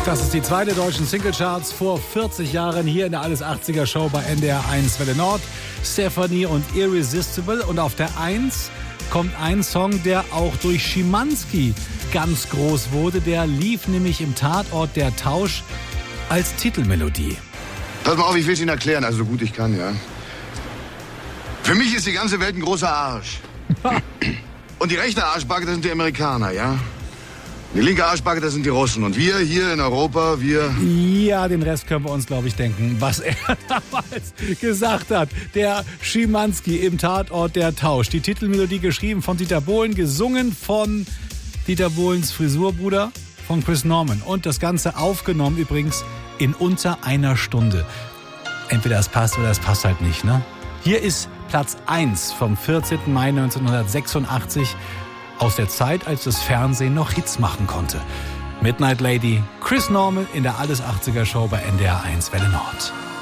Das ist die zweite deutschen Singlecharts vor 40 Jahren hier in der Alles 80er Show bei NDR 1 Welle Nord. Stephanie und Irresistible. Und auf der 1 kommt ein Song, der auch durch Schimanski ganz groß wurde. Der lief nämlich im Tatort Der Tausch als Titelmelodie. Pass mal auf, ich will es Ihnen erklären, also so gut ich kann, ja. Für mich ist die ganze Welt ein großer Arsch. Und die rechte Arschbacke, das sind die Amerikaner, ja. Die linke Arschbacke, das sind die Russen. Und wir hier in Europa, wir... Ja, den Rest können wir uns, glaube ich, denken, was er damals gesagt hat. Der Schimanski im Tatort Der Tausch. Die Titelmelodie geschrieben von Dieter Bohlen, gesungen von Dieter Bohlens Frisurbruder, von Chris Norman. Und das Ganze aufgenommen übrigens in unter einer Stunde. Entweder es passt oder es passt halt nicht, ne? Hier ist Platz 1 vom 14. Mai 1986 aus der Zeit, als das Fernsehen noch Hits machen konnte. Midnight Lady, Chris Norman in der Alles 80er Show bei NDR 1 Welle Nord.